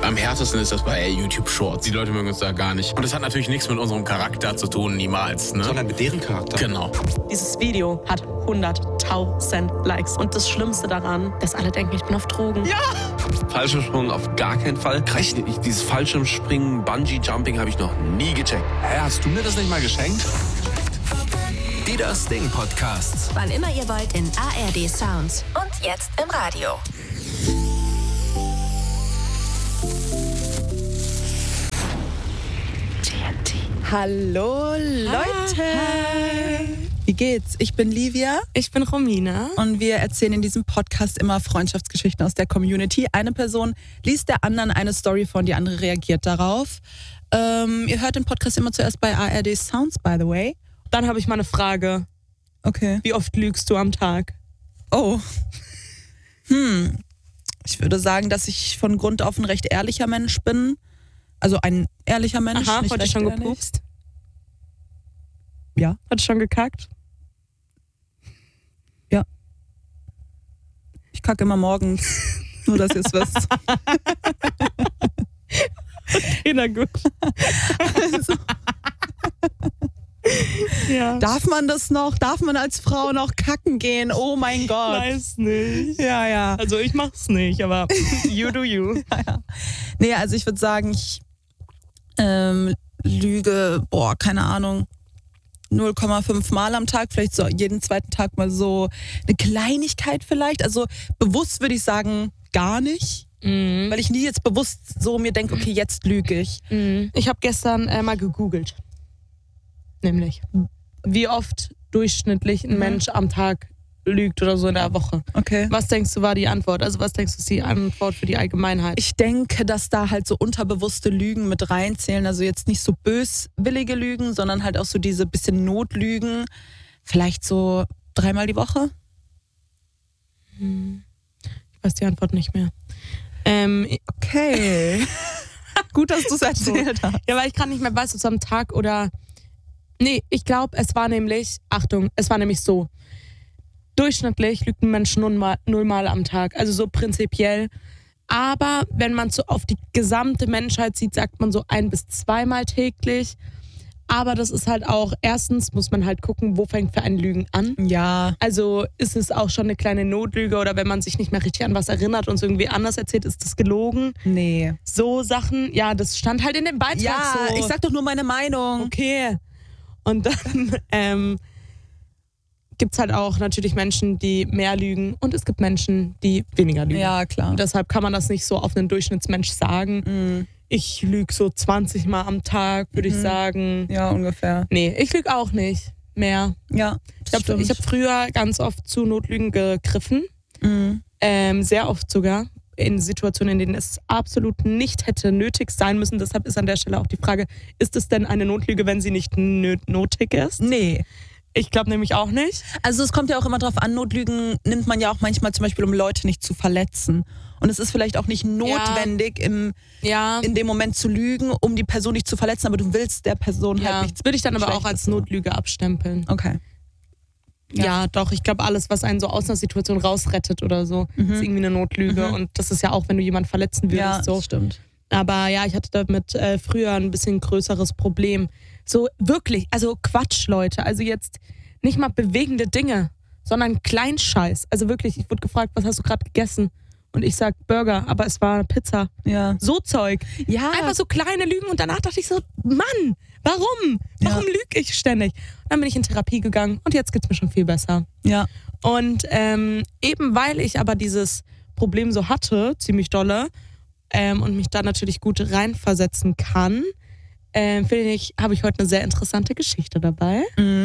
Am härtesten ist das bei YouTube Shorts. Die Leute mögen uns da gar nicht. Und das hat natürlich nichts mit unserem Charakter zu tun, niemals. Ne? Sondern mit deren Charakter. Genau. Dieses Video hat 100.000 Likes. Und das Schlimmste daran, dass alle denken, ich bin auf Drogen. Ja! Fallschirmsprung auf gar keinen Fall. Dieses Fallschirmspringen, Bungee-Jumping habe ich noch nie gecheckt. Hä, hast du mir das nicht mal geschenkt? Die Das Ding Podcasts. Wann immer ihr wollt in ARD Sounds. Und jetzt im Radio. Hallo Leute! Hi. Wie geht's? Ich bin Livia. Ich bin Romina. Und wir erzählen in diesem Podcast immer Freundschaftsgeschichten aus der Community. Eine Person liest der anderen eine Story vor und die andere reagiert darauf. Ihr hört den Podcast immer zuerst bei ARD Sounds, by the way. Dann habe ich mal eine Frage. Okay. Wie oft lügst du am Tag? Oh. Ich würde sagen, dass ich von Grund auf ein recht ehrlicher Mensch bin. Also ein ehrlicher Mensch. Aha, nicht heute recht schon ehrlich. gepupst? Ja. Hat schon gekackt? Ja. Ich kacke immer morgens. Nur, dass ihr es wisst. Okay, na gut. Also. Ja. Darf man das noch? Darf man als Frau noch kacken gehen? Oh mein Gott. Weiß nicht. Ja. Also ich mach's nicht, aber you do you. Ja. Nee, also ich würde sagen, ich lüge, keine Ahnung, 0,5 Mal am Tag, vielleicht so jeden zweiten Tag mal so eine Kleinigkeit vielleicht. Also bewusst würde ich sagen, gar nicht. Weil ich nie jetzt bewusst so mir denke, okay, jetzt lüge ich. Ich habe gestern mal gegoogelt. Nämlich, wie oft durchschnittlich ein Mensch am Tag lügt oder so in der Woche. Okay. Was denkst du war die Antwort? Also was denkst du ist die Antwort für die Allgemeinheit? Ich denke, dass da halt so unterbewusste Lügen mit reinzählen. Also jetzt nicht so böswillige Lügen, sondern halt auch so diese bisschen Notlügen. Vielleicht so 3-mal die Woche. Ich weiß die Antwort nicht mehr. Okay. Gut, dass du es erzählt hast. Ja, weil ich gerade nicht mehr weiß, ob es am Tag oder... Nee, ich glaube, es war nämlich so. Durchschnittlich lügt ein Mensch 0 Mal am Tag, also so prinzipiell. Aber wenn man so auf die gesamte Menschheit sieht, sagt man so 1 bis 2 Mal täglich. Aber das ist halt auch, erstens muss man halt gucken, wo fängt für einen Lügen an. Ja. Also ist es auch schon eine kleine Notlüge oder wenn man sich nicht mehr richtig an was erinnert und es irgendwie anders erzählt, ist das gelogen. Nee. So Sachen, ja, das stand halt in dem Beitrag so. Ja, ich sag doch nur meine Meinung. Okay. Und dann gibt es halt auch natürlich Menschen, die mehr lügen und es gibt Menschen, die weniger lügen. Ja, klar. Und deshalb kann man das nicht so auf einen Durchschnittsmensch sagen. Ich lüge so 20 Mal am Tag, würde ich sagen. Ja, ungefähr. Nee, ich lüge auch nicht mehr. Ja, Ich hab früher ganz oft zu Notlügen gegriffen. Sehr oft sogar. In Situationen, in denen es absolut nicht hätte nötig sein müssen. Deshalb ist an der Stelle auch die Frage, ist es denn eine Notlüge, wenn sie nicht nötig ist? Nee. Ich glaube nämlich auch nicht. Also es kommt ja auch immer drauf an, Notlügen nimmt man ja auch manchmal zum Beispiel, um Leute nicht zu verletzen. Und es ist vielleicht auch nicht notwendig, in dem Moment zu lügen, um die Person nicht zu verletzen, aber du willst der Person halt nichts. Würde ich dann aber auch Schlechtes als Notlüge abstempeln. Okay. Ja, doch. Ich glaube, alles, was einen so aus einer Situation rausrettet oder so, ist irgendwie eine Notlüge. Und das ist ja auch, wenn du jemanden verletzen würdest. Ja, so. stimmt. Aber ja, ich hatte damit früher ein bisschen größeres Problem. So wirklich, also Quatsch, Leute. Also jetzt nicht mal bewegende Dinge, sondern Kleinscheiß. Also wirklich, ich wurde gefragt, was hast du gerade gegessen? Und ich sag Burger, aber es war Pizza. Ja. So Zeug. Ja. Einfach so kleine Lügen und danach dachte ich so, Mann, warum? Warum lüge ich ständig? Und dann bin ich in Therapie gegangen und jetzt geht's mir schon viel besser. Ja. Und eben weil ich aber dieses Problem so hatte, ziemlich dolle, und mich da natürlich gut reinversetzen kann, habe ich heute eine sehr interessante Geschichte dabei.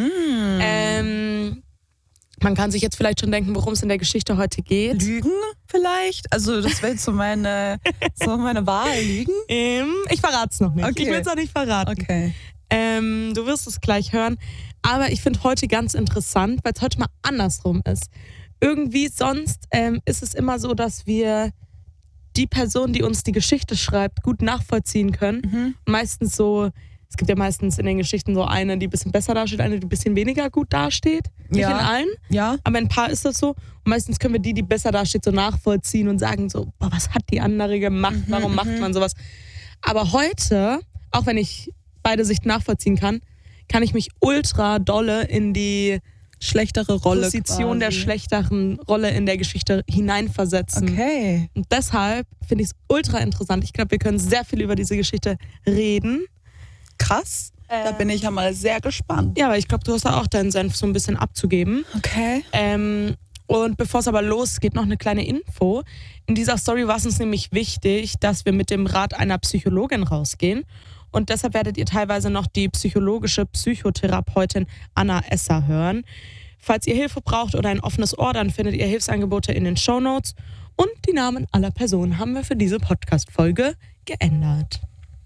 Man kann sich jetzt vielleicht schon denken, worum es in der Geschichte heute geht. Lügen vielleicht? Also das wäre jetzt so meine Wahl, Lügen? Ich verrate es noch nicht. Okay. Ich will es auch nicht verraten. Okay. Du wirst es gleich hören. Aber ich finde heute ganz interessant, weil es heute mal andersrum ist. Irgendwie sonst ist es immer so, dass wir die Person, die uns die Geschichte schreibt, gut nachvollziehen können. Meistens so Es gibt ja meistens in den Geschichten so eine, die ein bisschen besser dasteht, eine, die ein bisschen weniger gut dasteht. Nicht in allen, aber in ein paar ist das so. Und meistens können wir die besser dasteht, so nachvollziehen und sagen so, boah, was hat die andere gemacht, warum macht man sowas? Aber heute, auch wenn ich beide Sichten nachvollziehen kann ich mich ultra dolle in die schlechtere Rolle Position der schlechteren Rolle in der Geschichte hineinversetzen. Okay. Und deshalb finde ich es ultra interessant. Ich glaube, wir können sehr viel über diese Geschichte reden. Krass. Da bin ich ja mal sehr gespannt. Ja, aber ich glaube, du hast da auch deinen Senf so ein bisschen abzugeben. Okay. Und bevor es aber losgeht, noch eine kleine Info. In dieser Story war es uns nämlich wichtig, dass wir mit dem Rat einer Psychologin rausgehen. Und deshalb werdet ihr teilweise noch die psychologische Psychotherapeutin Anna Esser hören. Falls ihr Hilfe braucht oder ein offenes Ohr, dann findet ihr Hilfsangebote in den Shownotes. Und die Namen aller Personen haben wir für diese Podcast-Folge geändert.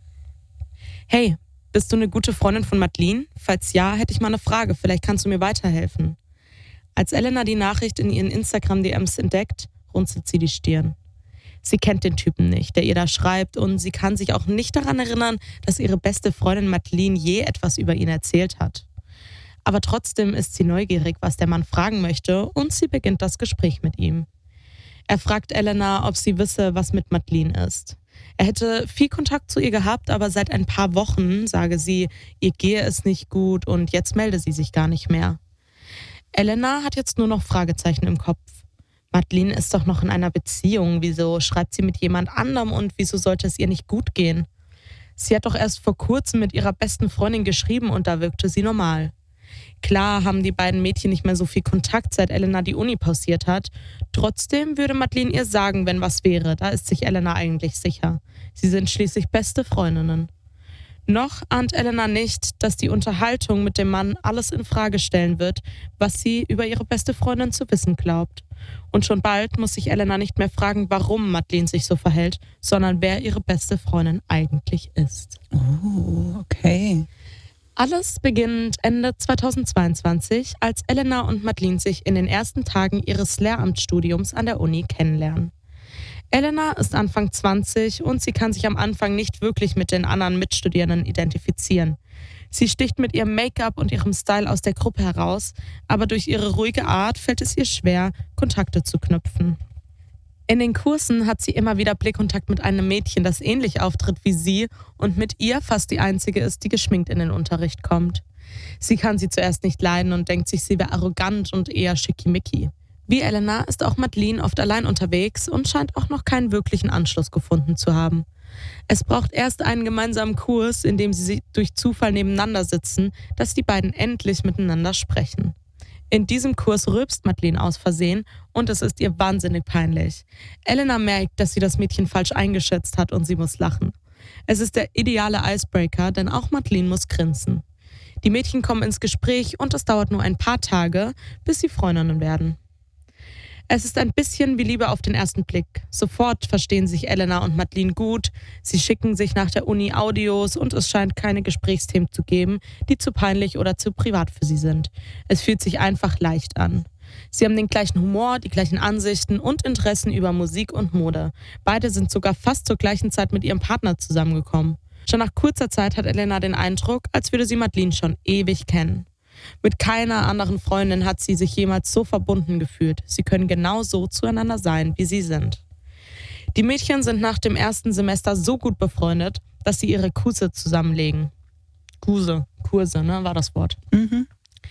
Hey, bist du eine gute Freundin von Madeleine? Falls ja, hätte ich mal eine Frage. Vielleicht kannst du mir weiterhelfen. Als Elena die Nachricht in ihren Instagram-DMs entdeckt, runzelt sie die Stirn. Sie kennt den Typen nicht, der ihr da schreibt, und sie kann sich auch nicht daran erinnern, dass ihre beste Freundin Madeleine je etwas über ihn erzählt hat. Aber trotzdem ist sie neugierig, was der Mann fragen möchte, und sie beginnt das Gespräch mit ihm. Er fragt Elena, ob sie wisse, was mit Madeleine ist. Er hätte viel Kontakt zu ihr gehabt, aber seit ein paar Wochen, sage sie, ihr gehe es nicht gut und jetzt melde sie sich gar nicht mehr. Elena hat jetzt nur noch Fragezeichen im Kopf. Madeleine ist doch noch in einer Beziehung. Wieso schreibt sie mit jemand anderem und wieso sollte es ihr nicht gut gehen? Sie hat doch erst vor kurzem mit ihrer besten Freundin geschrieben und da wirkte sie normal. Klar haben die beiden Mädchen nicht mehr so viel Kontakt, seit Elena die Uni pausiert hat. Trotzdem würde Madeleine ihr sagen, wenn was wäre. Da ist sich Elena eigentlich sicher. Sie sind schließlich beste Freundinnen. Noch ahnt Elena nicht, dass die Unterhaltung mit dem Mann alles in Frage stellen wird, was sie über ihre beste Freundin zu wissen glaubt. Und schon bald muss sich Elena nicht mehr fragen, warum Madeleine sich so verhält, sondern wer ihre beste Freundin eigentlich ist. Oh, okay. Alles beginnt Ende 2022, als Elena und Madeleine sich in den ersten Tagen ihres Lehramtsstudiums an der Uni kennenlernen. Elena ist Anfang 20 und sie kann sich am Anfang nicht wirklich mit den anderen Mitstudierenden identifizieren. Sie sticht mit ihrem Make-up und ihrem Style aus der Gruppe heraus, aber durch ihre ruhige Art fällt es ihr schwer, Kontakte zu knüpfen. In den Kursen hat sie immer wieder Blickkontakt mit einem Mädchen, das ähnlich auftritt wie sie und mit ihr fast die einzige ist, die geschminkt in den Unterricht kommt. Sie kann sie zuerst nicht leiden und denkt sich, sie wäre arrogant und eher schickimicki. Wie Elena ist auch Madeleine oft allein unterwegs und scheint auch noch keinen wirklichen Anschluss gefunden zu haben. Es braucht erst einen gemeinsamen Kurs, in dem sie durch Zufall nebeneinander sitzen, dass die beiden endlich miteinander sprechen. In diesem Kurs rülpst Madeleine aus Versehen und es ist ihr wahnsinnig peinlich. Elena merkt, dass sie das Mädchen falsch eingeschätzt hat und sie muss lachen. Es ist der ideale Icebreaker, denn auch Madeleine muss grinsen. Die Mädchen kommen ins Gespräch und es dauert nur ein paar Tage, bis sie Freundinnen werden. Es ist ein bisschen wie Liebe auf den ersten Blick. Sofort verstehen sich Elena und Madeleine gut, sie schicken sich nach der Uni Audios und es scheint keine Gesprächsthemen zu geben, die zu peinlich oder zu privat für sie sind. Es fühlt sich einfach leicht an. Sie haben den gleichen Humor, die gleichen Ansichten und Interessen über Musik und Mode. Beide sind sogar fast zur gleichen Zeit mit ihrem Partner zusammengekommen. Schon nach kurzer Zeit hat Elena den Eindruck, als würde sie Madeleine schon ewig kennen. Mit keiner anderen Freundin hat sie sich jemals so verbunden gefühlt. Sie können genau so zueinander sein, wie sie sind. Die Mädchen sind nach dem ersten Semester so gut befreundet, dass sie ihre Kurse zusammenlegen. Kurse, ne, war das Wort. Mhm.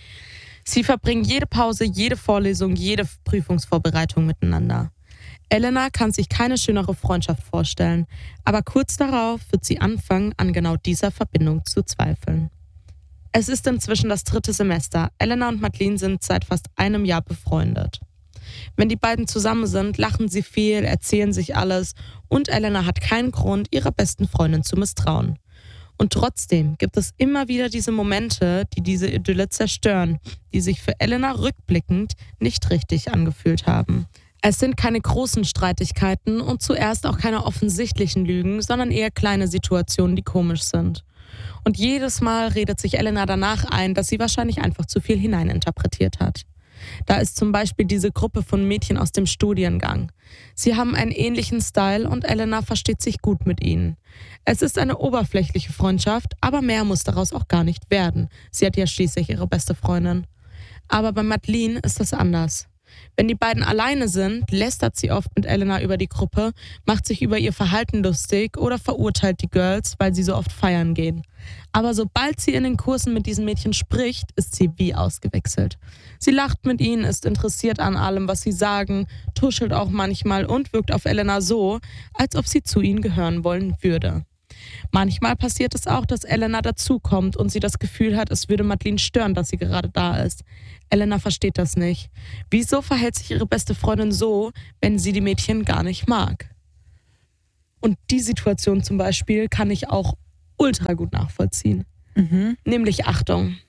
Sie verbringen jede Pause, jede Vorlesung, jede Prüfungsvorbereitung miteinander. Elena kann sich keine schönere Freundschaft vorstellen, aber kurz darauf wird sie anfangen, an genau dieser Verbindung zu zweifeln. Es ist inzwischen das 3. Semester. Elena und Madeleine sind seit fast einem Jahr befreundet. Wenn die beiden zusammen sind, lachen sie viel, erzählen sich alles und Elena hat keinen Grund, ihrer besten Freundin zu misstrauen. Und trotzdem gibt es immer wieder diese Momente, die diese Idylle zerstören, die sich für Elena rückblickend nicht richtig angefühlt haben. Es sind keine großen Streitigkeiten und zuerst auch keine offensichtlichen Lügen, sondern eher kleine Situationen, die komisch sind. Und jedes Mal redet sich Elena danach ein, dass sie wahrscheinlich einfach zu viel hineininterpretiert hat. Da ist zum Beispiel diese Gruppe von Mädchen aus dem Studiengang. Sie haben einen ähnlichen Style und Elena versteht sich gut mit ihnen. Es ist eine oberflächliche Freundschaft, aber mehr muss daraus auch gar nicht werden. Sie hat ja schließlich ihre beste Freundin. Aber bei Madeleine ist das anders. Wenn die beiden alleine sind, lästert sie oft mit Elena über die Gruppe, macht sich über ihr Verhalten lustig oder verurteilt die Girls, weil sie so oft feiern gehen. Aber sobald sie in den Kursen mit diesen Mädchen spricht, ist sie wie ausgewechselt. Sie lacht mit ihnen, ist interessiert an allem, was sie sagen, tuschelt auch manchmal und wirkt auf Elena so, als ob sie zu ihnen gehören wollen würde. Manchmal passiert es auch, dass Elena dazukommt und sie das Gefühl hat, es würde Madeleine stören, dass sie gerade da ist. Elena versteht das nicht. Wieso verhält sich ihre beste Freundin so, wenn sie die Mädchen gar nicht mag? Und die Situation zum Beispiel kann ich auch ultra gut nachvollziehen. Nämlich Achtung.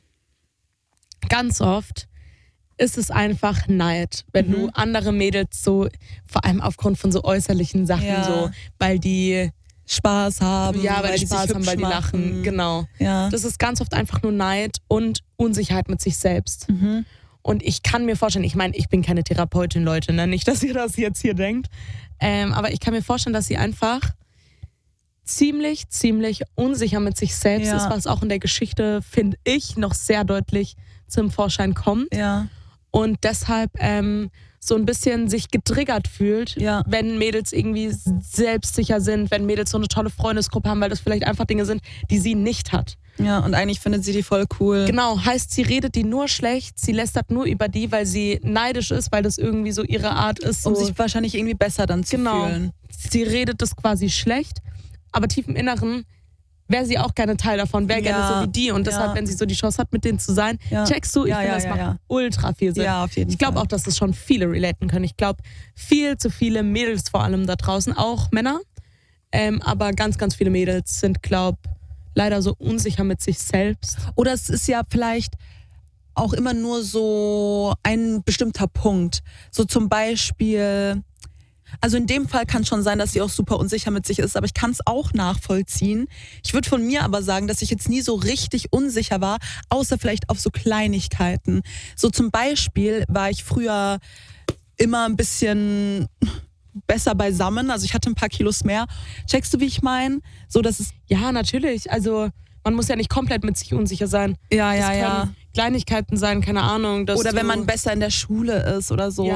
Ganz oft ist es einfach Neid, wenn du andere Mädels so, vor allem aufgrund von so äußerlichen Sachen, so, weil die Spaß haben, weil die sich Spaß haben, weil die lachen. machen. Genau. Ja. Das ist ganz oft einfach nur Neid und Unsicherheit mit sich selbst. Und ich kann mir vorstellen, ich meine, ich bin keine Therapeutin, Leute, ne? Nicht, dass ihr das jetzt hier denkt. Aber ich kann mir vorstellen, dass sie einfach ziemlich unsicher mit sich selbst ist, was auch in der Geschichte, finde ich, noch sehr deutlich zum Vorschein kommt. Ja. Und deshalb so ein bisschen sich getriggert fühlt, wenn Mädels irgendwie selbstsicher sind, wenn Mädels so eine tolle Freundesgruppe haben, weil das vielleicht einfach Dinge sind, die sie nicht hat. Ja, und eigentlich findet sie die voll cool. Genau, heißt, sie redet die nur schlecht, sie lästert nur über die, weil sie neidisch ist, weil das irgendwie so ihre Art ist. So, um sich wahrscheinlich irgendwie besser dann zu fühlen. Sie redet das quasi schlecht, aber tief im Inneren wäre sie auch gerne Teil davon, wäre gerne so wie die. Und deshalb, wenn sie so die Chance hat, mit denen zu sein, checkst du, ich finde, das macht ultra viel Sinn. Ja, auf jeden Fall. Ich glaube auch, dass das schon viele relaten können. Ich glaube, viel zu viele Mädels vor allem da draußen, auch Männer, aber ganz viele Mädels sind, leider so unsicher mit sich selbst. Oder es ist ja vielleicht auch immer nur so ein bestimmter Punkt. So zum Beispiel, also in dem Fall kann es schon sein, dass sie auch super unsicher mit sich ist, aber ich kann es auch nachvollziehen. Ich würde von mir aber sagen, dass ich jetzt nie so richtig unsicher war, außer vielleicht auf so Kleinigkeiten. So zum Beispiel war ich früher immer ein bisschen besser beisammen, also ich hatte ein paar Kilos mehr. Checkst du, wie ich meine? So, dass es ja, natürlich. Also man muss ja nicht komplett mit sich unsicher sein. Ja. Können Kleinigkeiten sein, keine Ahnung. Oder wenn man besser in der Schule ist oder so.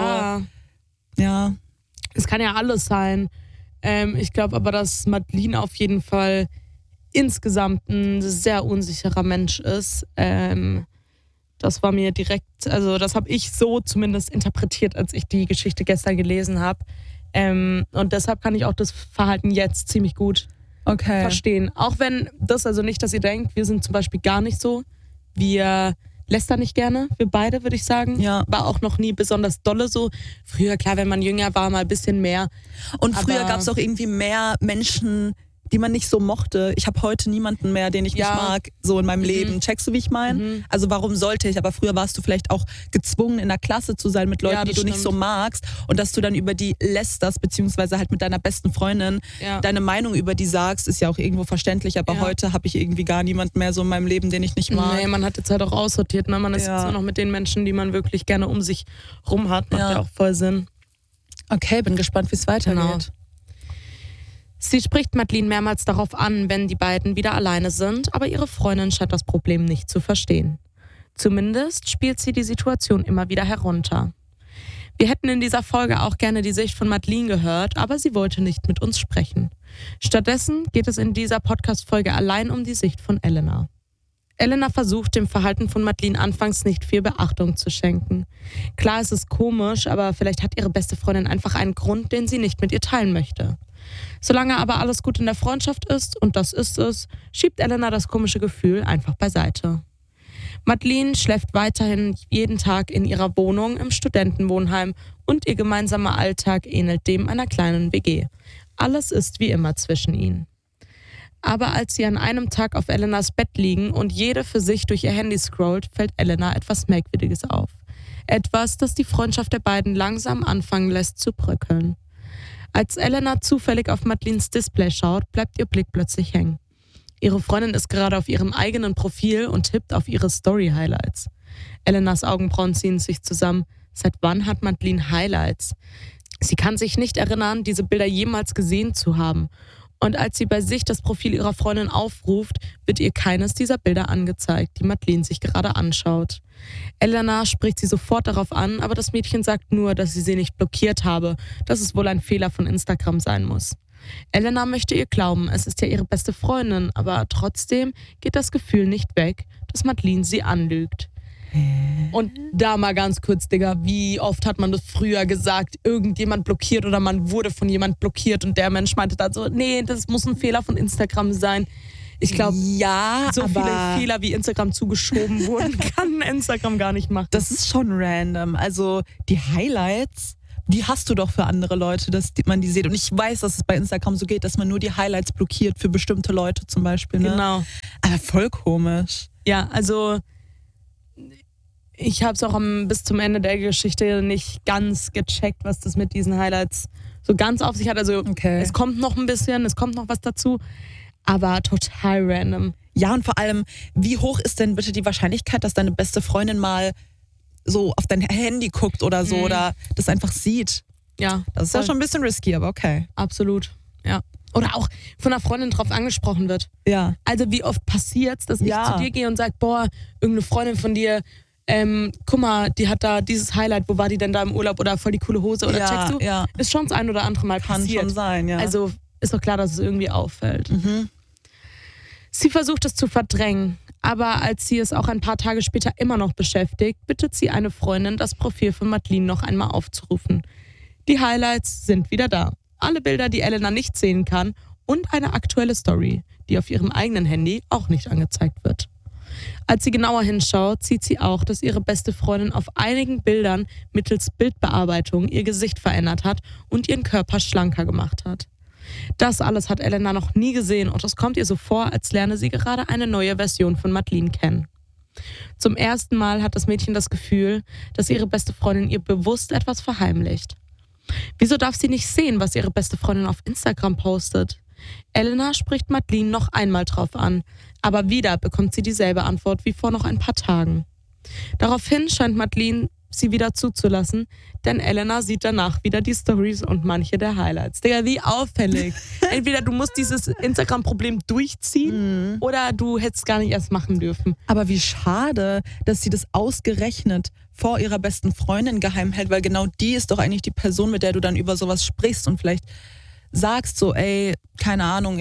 Ja. Es kann ja alles sein. Ich glaube aber, dass Madeleine auf jeden Fall insgesamt ein sehr unsicherer Mensch ist. Das war mir direkt, also das habe ich so zumindest interpretiert, als ich die Geschichte gestern gelesen habe. Und deshalb kann ich auch das Verhalten jetzt ziemlich gut verstehen. Auch wenn das also nicht, dass ihr denkt, wir sind zum Beispiel gar nicht so. Wir lästern nicht gerne, wir beide, würde ich sagen. Ja. War auch noch nie besonders dolle so. Früher, klar, wenn man jünger war, mal ein bisschen mehr. Und früher gab es auch irgendwie mehr Menschen, die man nicht so mochte. Ich habe heute niemanden mehr, den ich nicht mag, so in meinem Leben. Checkst du, wie ich meine? Also warum sollte ich? Aber früher warst du vielleicht auch gezwungen, in der Klasse zu sein mit Leuten, die du nicht so magst. Und dass du dann über die lästerst, beziehungsweise halt mit deiner besten Freundin deine Meinung über die sagst, ist ja auch irgendwo verständlich. Aber heute habe ich irgendwie gar niemanden mehr so in meinem Leben, den ich nicht mag. Nee, man hat jetzt halt auch aussortiert. Ne? Man ist jetzt nur noch mit den Menschen, die man wirklich gerne um sich rum hat. Macht ja auch voll Sinn. Okay, bin gespannt, wie es weitergeht. Genau. Sie spricht Madeleine mehrmals darauf an, wenn die beiden wieder alleine sind, aber ihre Freundin scheint das Problem nicht zu verstehen. Zumindest spielt sie die Situation immer wieder herunter. Wir hätten in dieser Folge auch gerne die Sicht von Madeleine gehört, aber sie wollte nicht mit uns sprechen. Stattdessen geht es in dieser Podcast-Folge allein um die Sicht von Elena. Elena versucht, dem Verhalten von Madeleine anfangs nicht viel Beachtung zu schenken. Klar, es ist komisch, aber vielleicht hat ihre beste Freundin einfach einen Grund, den sie nicht mit ihr teilen möchte. Solange aber alles gut in der Freundschaft ist, und das ist es, schiebt Elena das komische Gefühl einfach beiseite. Madeleine schläft weiterhin jeden Tag in ihrer Wohnung im Studentenwohnheim und ihr gemeinsamer Alltag ähnelt dem einer kleinen WG. Alles ist wie immer zwischen ihnen. Aber als sie an einem Tag auf Elenas Bett liegen und jede für sich durch ihr Handy scrollt, fällt Elena etwas Merkwürdiges auf. Etwas, das die Freundschaft der beiden langsam anfangen lässt zu bröckeln. Als Elena zufällig auf Madeleines Display schaut, bleibt ihr Blick plötzlich hängen. Ihre Freundin ist gerade auf ihrem eigenen Profil und tippt auf ihre Story-Highlights. Elenas Augenbrauen ziehen sich zusammen. Seit wann hat Madeleine Highlights? Sie kann sich nicht erinnern, diese Bilder jemals gesehen zu haben. Und als sie bei sich das Profil ihrer Freundin aufruft, wird ihr keines dieser Bilder angezeigt, die Madeleine sich gerade anschaut. Elena spricht sie sofort darauf an, aber das Mädchen sagt nur, dass sie nicht blockiert habe, dass es wohl ein Fehler von Instagram sein muss. Elena möchte ihr glauben, es ist ja ihre beste Freundin, aber trotzdem geht das Gefühl nicht weg, dass Madeleine sie anlügt. Und da mal ganz kurz, Digga, wie oft hat man das früher gesagt, irgendjemand blockiert oder man wurde von jemand blockiert und der Mensch meinte dann so, nee, das muss ein Fehler von Instagram sein. Ich glaube, ja, so viele Fehler wie Instagram zugeschoben wurden, kann Instagram gar nicht machen. Das ist schon random. Also die Highlights, die hast du doch für andere Leute, dass man die sieht. Und ich weiß, dass es bei Instagram so geht, dass man nur die Highlights blockiert für bestimmte Leute zum Beispiel. Ne? Genau. Aber voll komisch. Ja, also ich habe es auch bis zum Ende der Geschichte nicht ganz gecheckt, was das mit diesen Highlights so ganz auf sich hat. Also Es kommt noch ein bisschen, es kommt noch was dazu, aber total random. Ja, und vor allem, wie hoch ist denn bitte die Wahrscheinlichkeit, dass deine beste Freundin mal so auf dein Handy guckt oder so oder das einfach sieht? Ja. Das ist ja schon ein bisschen risky, aber okay. Absolut, ja. Oder auch von einer Freundin drauf angesprochen wird. Ja. Also wie oft passiert's, dass ich zu dir gehe und sage, boah, irgendeine Freundin von dir, guck mal, die hat da dieses Highlight, wo war die denn da im Urlaub oder voll die coole Hose oder checkst du? Ja. Ist schon das ein oder andere Mal passiert. Kann schon sein, ja. Also ist doch klar, dass es irgendwie auffällt. Sie versucht es zu verdrängen, aber als sie es auch ein paar Tage später immer noch beschäftigt, bittet sie eine Freundin, das Profil von Madeleine noch einmal aufzurufen. Die Highlights sind wieder da. Alle Bilder, die Elena nicht sehen kann und eine aktuelle Story, die auf ihrem eigenen Handy auch nicht angezeigt wird. Als sie genauer hinschaut, sieht sie auch, dass ihre beste Freundin auf einigen Bildern mittels Bildbearbeitung ihr Gesicht verändert hat und ihren Körper schlanker gemacht hat. Das alles hat Elena noch nie gesehen und es kommt ihr so vor, als lerne sie gerade eine neue Version von Madeleine kennen. Zum ersten Mal hat das Mädchen das Gefühl, dass ihre beste Freundin ihr bewusst etwas verheimlicht. Wieso darf sie nicht sehen, was ihre beste Freundin auf Instagram postet? Elena spricht Madeleine noch einmal drauf an, aber wieder bekommt sie dieselbe Antwort wie vor noch ein paar Tagen. Daraufhin scheint Madeleine sie wieder zuzulassen, denn Elena sieht danach wieder die Stories und manche der Highlights. Digga, wie auffällig. Entweder du musst dieses Instagram-Problem durchziehen oder du hättest gar nicht erst machen dürfen. Aber wie schade, dass sie das ausgerechnet vor ihrer besten Freundin geheim hält, weil genau die ist doch eigentlich die Person, mit der du dann über sowas sprichst und vielleicht sagst so, ey, keine Ahnung,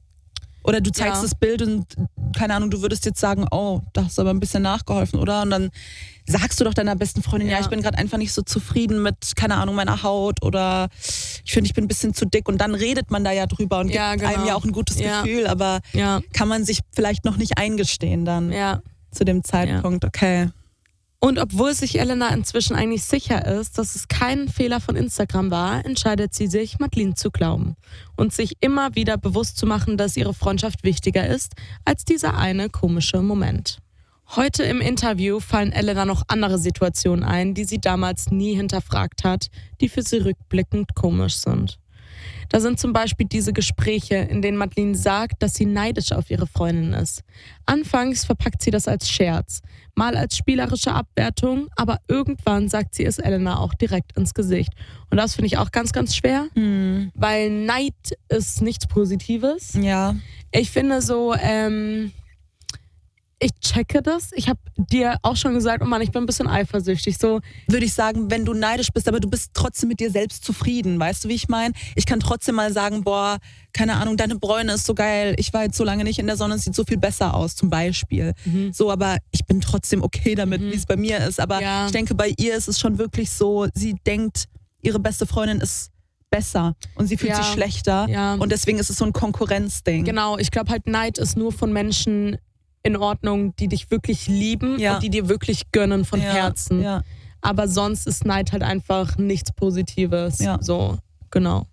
oder du zeigst das Bild und keine Ahnung, du würdest jetzt sagen, oh, da hast du aber ein bisschen nachgeholfen, oder? Und dann sagst du doch deiner besten Freundin, ja ich bin gerade einfach nicht so zufrieden mit, keine Ahnung, meiner Haut oder ich finde, ich bin ein bisschen zu dick und dann redet man da ja drüber und gibt einem ja auch ein gutes Gefühl, aber kann man sich vielleicht noch nicht eingestehen dann zu dem Zeitpunkt, okay. Und obwohl sich Elena inzwischen eigentlich sicher ist, dass es kein Fehler von Instagram war, entscheidet sie sich, Madeleine zu glauben und sich immer wieder bewusst zu machen, dass ihre Freundschaft wichtiger ist als dieser eine komische Moment. Heute im Interview fallen Elena noch andere Situationen ein, die sie damals nie hinterfragt hat, die für sie rückblickend komisch sind. Da sind zum Beispiel diese Gespräche, in denen Madeleine sagt, dass sie neidisch auf ihre Freundin ist. Anfangs verpackt sie das als Scherz, mal als spielerische Abwertung, aber irgendwann sagt sie es Elena auch direkt ins Gesicht. Und das finde ich auch ganz, ganz schwer, weil Neid ist nichts Positives. Ja. Ich finde so, ich checke das. Ich habe dir auch schon gesagt, oh Mann, ich bin ein bisschen eifersüchtig. So würde ich sagen, wenn du neidisch bist, aber du bist trotzdem mit dir selbst zufrieden. Weißt du, wie ich meine? Ich kann trotzdem mal sagen, boah, keine Ahnung, deine Bräune ist so geil. Ich war jetzt so lange nicht in der Sonne, es sieht so viel besser aus, zum Beispiel. So, aber ich bin trotzdem okay damit, wie es bei mir ist. Aber ich denke, bei ihr ist es schon wirklich so, sie denkt, ihre beste Freundin ist besser und sie fühlt sich schlechter. Ja. Und deswegen ist es so ein Konkurrenzding. Genau, ich glaube halt, Neid ist nur von Menschen in Ordnung, die dich wirklich lieben und die dir wirklich gönnen von Herzen. Ja. Aber sonst ist Neid halt einfach nichts Positives. Ja. So, genau.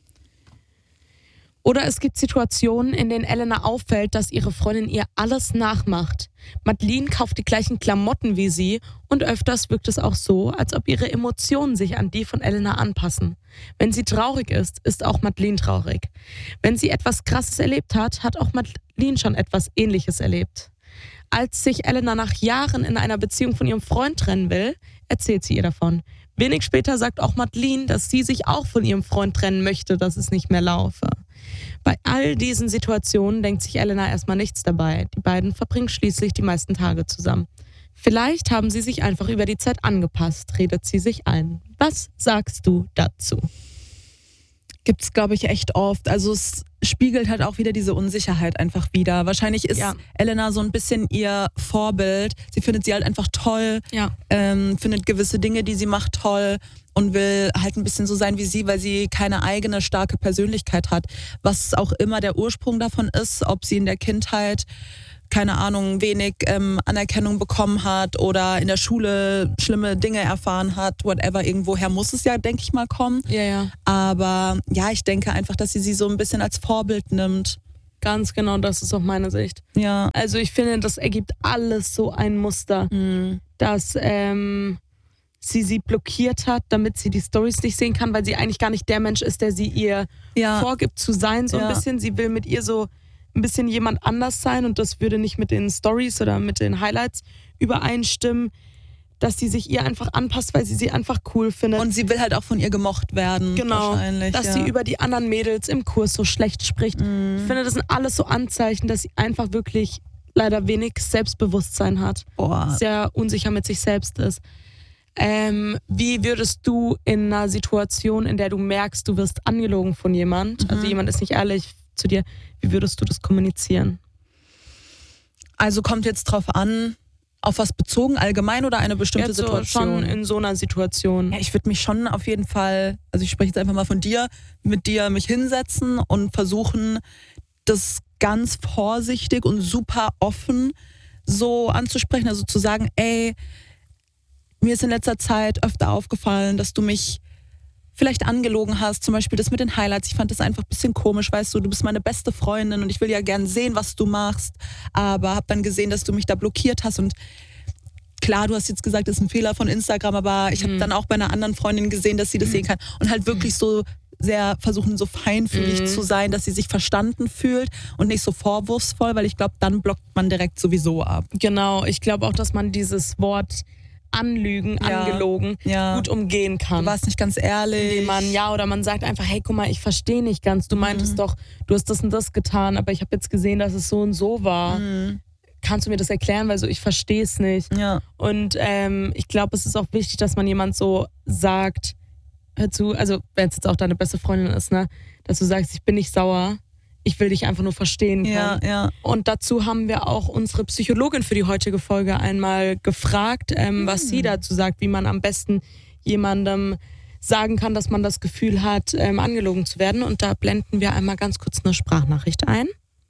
Oder es gibt Situationen, in denen Elena auffällt, dass ihre Freundin ihr alles nachmacht. Madeleine kauft die gleichen Klamotten wie sie und öfters wirkt es auch so, als ob ihre Emotionen sich an die von Elena anpassen. Wenn sie traurig ist, ist auch Madeleine traurig. Wenn sie etwas Krasses erlebt hat, hat auch Madeleine schon etwas Ähnliches erlebt. Als sich Elena nach Jahren in einer Beziehung von ihrem Freund trennen will, erzählt sie ihr davon. Wenig später sagt auch Madeleine, dass sie sich auch von ihrem Freund trennen möchte, dass es nicht mehr laufe. Bei all diesen Situationen denkt sich Elena erstmal nichts dabei. Die beiden verbringen schließlich die meisten Tage zusammen. Vielleicht haben sie sich einfach über die Zeit angepasst, redet sie sich ein. Was sagst du dazu? Gibt's, glaube ich, echt oft. Also es spiegelt halt auch wieder diese Unsicherheit einfach wieder. Wahrscheinlich ist Elena so ein bisschen ihr Vorbild. Sie findet sie halt einfach toll, findet gewisse Dinge, die sie macht, toll und will halt ein bisschen so sein wie sie, weil sie keine eigene starke Persönlichkeit hat. Was auch immer der Ursprung davon ist, ob sie in der Kindheit keine Ahnung, wenig Anerkennung bekommen hat oder in der Schule schlimme Dinge erfahren hat, whatever, irgendwoher muss es ja, denke ich mal, kommen. Ja. Aber ja, ich denke einfach, dass sie so ein bisschen als Vorbild nimmt. Ganz genau, das ist auch meine Sicht. Ja. Also ich finde, das ergibt alles so ein Muster, dass sie blockiert hat, damit sie die Storys nicht sehen kann, weil sie eigentlich gar nicht der Mensch ist, der sie ihr vorgibt zu sein, so ein bisschen. Sie will mit ihr so ein bisschen jemand anders sein und das würde nicht mit den Stories oder mit den Highlights übereinstimmen, dass sie sich ihr einfach anpasst, weil sie einfach cool findet. Und sie will halt auch von ihr gemocht werden. Genau, wahrscheinlich, dass sie über die anderen Mädels im Kurs so schlecht spricht. Ich finde, das sind alles so Anzeichen, dass sie einfach wirklich leider wenig Selbstbewusstsein hat. Sehr unsicher mit sich selbst ist. Wie würdest du in einer Situation, in der du merkst, du wirst angelogen von jemand, also jemand ist nicht ehrlich zu dir, wie würdest du das kommunizieren? Also kommt jetzt drauf an, auf was bezogen, allgemein oder eine bestimmte jetzt Situation? Schon in so einer Situation. Ja, ich würde mich schon auf jeden Fall, also ich spreche jetzt einfach mal von dir, mit dir mich hinsetzen und versuchen, das ganz vorsichtig und super offen so anzusprechen, also zu sagen, ey, mir ist in letzter Zeit öfter aufgefallen, dass du mich vielleicht angelogen hast, zum Beispiel das mit den Highlights. Ich fand das einfach ein bisschen komisch, weißt du, du bist meine beste Freundin und ich will ja gern sehen, was du machst, aber habe dann gesehen, dass du mich da blockiert hast und klar, du hast jetzt gesagt, das ist ein Fehler von Instagram, aber ich habe dann auch bei einer anderen Freundin gesehen, dass sie das sehen kann und halt wirklich so sehr versuchen, so feinfühlig zu sein, dass sie sich verstanden fühlt und nicht so vorwurfsvoll, weil ich glaube, dann blockt man direkt sowieso ab. Genau, ich glaube auch, dass man dieses Wort Anlügen, angelogen, gut umgehen kann. Du warst nicht ganz ehrlich. Indem man sagt einfach, hey, guck mal, ich verstehe nicht ganz. Du meintest doch, du hast das und das getan, aber ich habe jetzt gesehen, dass es so und so war. Kannst du mir das erklären? Weil so, ich verstehe es nicht. Ja. Und ich glaube, es ist auch wichtig, dass man jemand so sagt, hör zu, also wenn es jetzt auch deine beste Freundin ist, ne, dass du sagst, ich bin nicht sauer, ich will dich einfach nur verstehen können. Ja. Und dazu haben wir auch unsere Psychologin für die heutige Folge einmal gefragt, was sie dazu sagt, wie man am besten jemandem sagen kann, dass man das Gefühl hat, angelogen zu werden. Und da blenden wir einmal ganz kurz eine Sprachnachricht ein.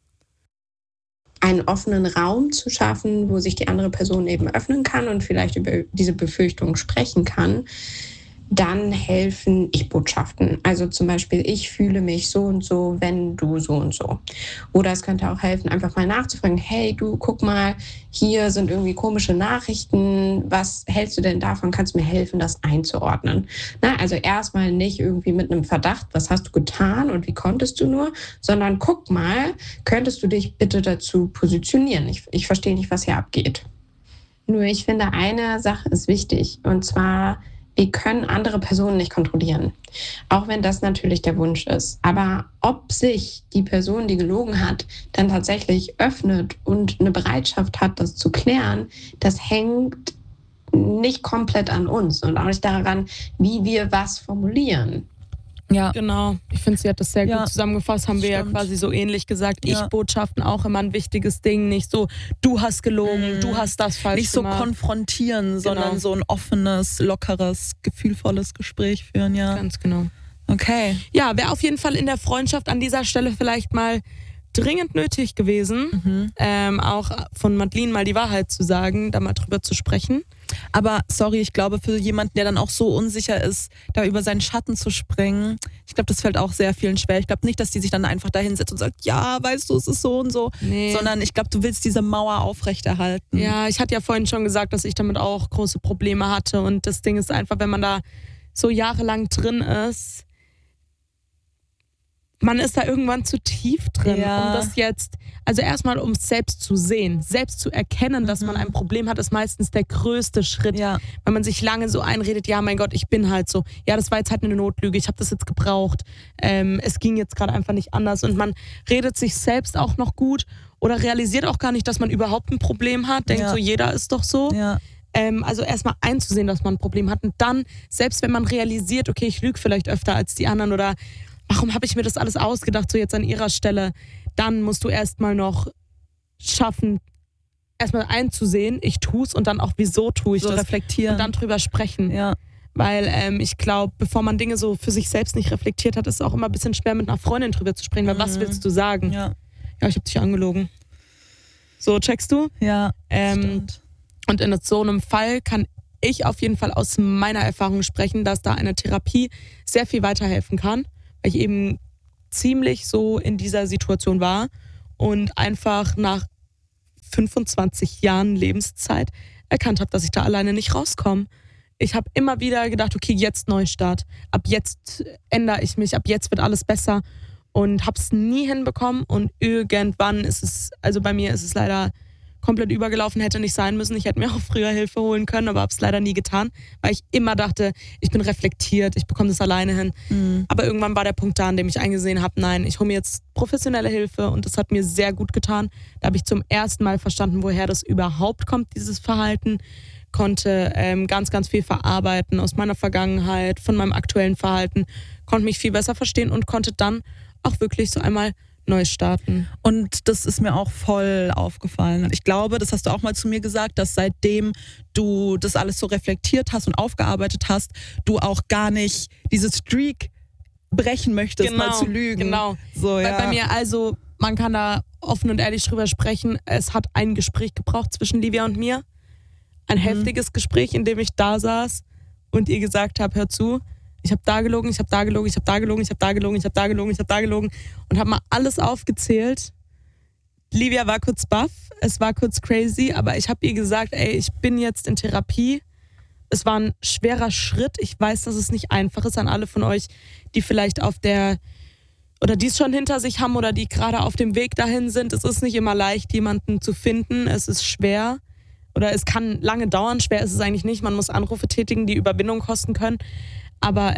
Einen offenen Raum zu schaffen, wo sich die andere Person eben öffnen kann und vielleicht über diese Befürchtung sprechen kann. Dann helfen Ich-Botschaften. Also zum Beispiel, ich fühle mich so und so, wenn du so und so. Oder es könnte auch helfen, einfach mal nachzufragen, hey, du, guck mal, hier sind irgendwie komische Nachrichten. Was hältst du denn davon? Kannst du mir helfen, das einzuordnen? Na, also erstmal nicht irgendwie mit einem Verdacht, was hast du getan und wie konntest du nur, sondern guck mal, könntest du dich bitte dazu positionieren? Ich verstehe nicht, was hier abgeht. Nur ich finde, eine Sache ist wichtig, und zwar, wir können andere Personen nicht kontrollieren, auch wenn das natürlich der Wunsch ist. Aber ob sich die Person, die gelogen hat, dann tatsächlich öffnet und eine Bereitschaft hat, das zu klären, das hängt nicht komplett an uns und auch nicht daran, wie wir was formulieren. Ja, genau. Ich finde, sie hat das sehr gut zusammengefasst. Haben wir ja quasi so ähnlich gesagt. Ich-Botschaften auch immer ein wichtiges Ding. Nicht so, du hast gelogen, du hast das falsch nicht gemacht. Nicht so konfrontieren, sondern so ein offenes, lockeres, gefühlvolles Gespräch führen. Ja, ganz genau. Okay. Ja, wäre auf jeden Fall in der Freundschaft an dieser Stelle vielleicht mal dringend nötig gewesen, auch von Madeleine mal die Wahrheit zu sagen, da mal drüber zu sprechen. Aber sorry, ich glaube, für jemanden, der dann auch so unsicher ist, da über seinen Schatten zu springen, ich glaube, das fällt auch sehr vielen schwer. Ich glaube nicht, dass die sich dann einfach da hinsetzt und sagt, ja, weißt du, es ist so und so. Nee. Sondern ich glaube, du willst diese Mauer aufrechterhalten. Ja, ich hatte ja vorhin schon gesagt, dass ich damit auch große Probleme hatte. Und das Ding ist einfach, wenn man da so jahrelang drin ist, man ist da irgendwann zu tief drin, Ja. um das jetzt, also erstmal um es selbst zu sehen, selbst zu erkennen, dass man ein Problem hat, ist meistens der größte Schritt. Ja. Wenn man sich lange so einredet, ja mein Gott, ich bin halt so, ja das war jetzt halt eine Notlüge, ich habe das jetzt gebraucht, es ging jetzt gerade einfach nicht anders und man redet sich selbst auch noch gut oder realisiert auch gar nicht, dass man überhaupt ein Problem hat, denkt so, jeder ist doch so. Ja. Also erstmal einzusehen, dass man ein Problem hat und dann, selbst wenn man realisiert, okay, ich lüge vielleicht öfter als die anderen oder warum habe ich mir das alles ausgedacht, so jetzt an ihrer Stelle, dann musst du erstmal noch schaffen, erstmal einzusehen, ich tue es und dann auch, wieso tue ich So das reflektieren. und dann drüber sprechen. Ja. Weil ich glaube, bevor man Dinge so für sich selbst nicht reflektiert hat, ist es auch immer ein bisschen schwer, mit einer Freundin drüber zu sprechen, weil was willst du sagen? Ja. Ja, ich habe dich angelogen. So, checkst du? Ja. Und in so einem Fall kann ich auf jeden Fall aus meiner Erfahrung sprechen, dass da eine Therapie sehr viel weiterhelfen kann, weil ich eben ziemlich so in dieser Situation war und einfach nach 25 Jahren Lebenszeit erkannt habe, dass ich da alleine nicht rauskomme. Ich habe immer wieder gedacht, okay, jetzt Neustart, ab jetzt ändere ich mich, ab jetzt wird alles besser und habe es nie hinbekommen und irgendwann ist es, also bei mir ist es leider komplett übergelaufen, hätte nicht sein müssen. Ich hätte mir auch früher Hilfe holen können, aber habe es leider nie getan, weil ich immer dachte, ich bin reflektiert, ich bekomme das alleine hin. Aber irgendwann war der Punkt da, an dem ich eingesehen habe, nein, ich hole mir jetzt professionelle Hilfe und das hat mir sehr gut getan. Da habe ich zum ersten Mal verstanden, woher das überhaupt kommt, dieses Verhalten. Konnte ganz, ganz viel verarbeiten aus meiner Vergangenheit, von meinem aktuellen Verhalten, konnte mich viel besser verstehen und konnte dann auch wirklich so einmal neu starten. Und das ist mir auch voll aufgefallen. Und ich glaube, das hast du auch mal zu mir gesagt, dass seitdem du das alles so reflektiert hast und aufgearbeitet hast, du auch gar nicht diese Streak brechen möchtest, mal zu lügen. Genau. So, Weil bei mir, also, man kann da offen und ehrlich drüber sprechen. Es hat ein Gespräch gebraucht zwischen Livia und mir. Ein heftiges Gespräch, in dem ich da saß und ihr gesagt habe, hör zu, ich habe da gelogen, ich habe da gelogen, ich habe da gelogen, ich habe da gelogen, ich habe da gelogen, ich habe da gelogen und habe mal alles aufgezählt. Livia war kurz baff, es war kurz crazy, aber ich habe ihr gesagt, ey, ich bin jetzt in Therapie. Es war ein schwerer Schritt. Ich weiß, dass es nicht einfach ist an alle von euch, die vielleicht oder die es schon hinter sich haben oder die gerade auf dem Weg dahin sind. Es ist nicht immer leicht, jemanden zu finden. Es ist schwer. Oder es kann lange dauern, schwer ist es eigentlich nicht. Man muss Anrufe tätigen, die Überwindung kosten können. Aber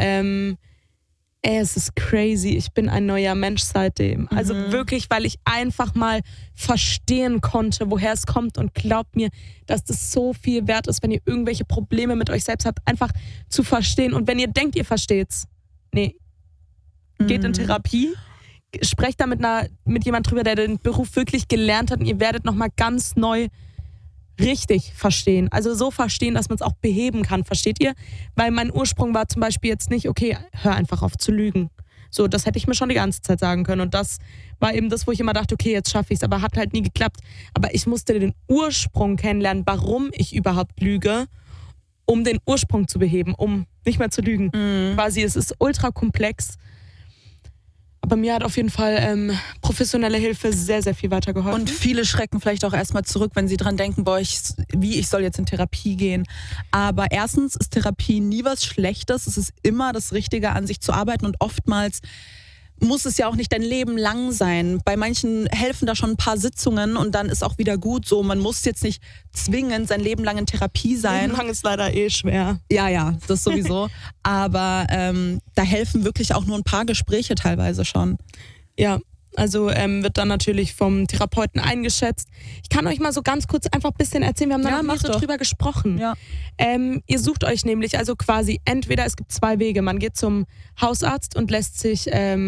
es ist crazy. Ich bin ein neuer Mensch seitdem. Also wirklich, weil ich einfach mal verstehen konnte, woher es kommt. Und glaubt mir, dass das so viel wert ist, wenn ihr irgendwelche Probleme mit euch selbst habt, einfach zu verstehen. Und wenn ihr denkt, ihr versteht's, nee, geht in Therapie. Sprecht da mit jemand drüber, der den Beruf wirklich gelernt hat. Und ihr werdet nochmal ganz neu richtig verstehen. Also so verstehen, dass man es auch beheben kann, versteht ihr? Weil mein Ursprung war zum Beispiel jetzt nicht, okay, hör einfach auf zu lügen. So, das hätte ich mir schon die ganze Zeit sagen können. Und das war eben das, wo ich immer dachte, okay, jetzt schaffe ich es, aber hat halt nie geklappt. Aber ich musste den Ursprung kennenlernen, warum ich überhaupt lüge, um den Ursprung zu beheben, um nicht mehr zu lügen. Quasi, es ist ultra komplex. Aber mir hat auf jeden Fall professionelle Hilfe sehr, sehr viel weitergeholfen. Und viele schrecken vielleicht auch erstmal zurück, wenn sie dran denken, ich soll jetzt in Therapie gehen. Aber erstens ist Therapie nie was Schlechtes. Es ist immer das Richtige, an sich zu arbeiten. Und oftmals muss es ja auch nicht dein Leben lang sein. Bei manchen helfen da schon ein paar Sitzungen und dann ist auch wieder gut so. Man muss jetzt nicht zwingend sein Leben lang in Therapie sein. Leben lang ist leider schwer. Ja, das sowieso. Aber da helfen wirklich auch nur ein paar Gespräche teilweise schon. Ja, also wird dann natürlich vom Therapeuten eingeschätzt. Ich kann euch mal so ganz kurz einfach ein bisschen erzählen. Wir haben da noch nie so drüber gesprochen. Ja. Ihr sucht euch nämlich also quasi entweder, es gibt zwei Wege. Man geht zum Hausarzt und lässt sich